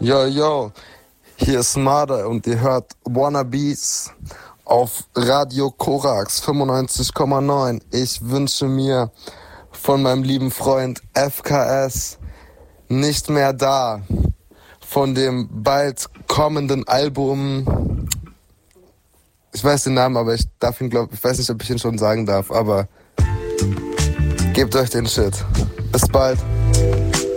Yo, yo, hier ist Marder und ihr hört Wannabes auf Radio Korax 95,9. Ich wünsche mir von meinem lieben Freund FKS nicht mehr da, von dem bald kommenden Album, ich weiß den Namen, aber ich weiß nicht, ob ich ihn schon sagen darf, aber gebt euch den Shit. Bis bald.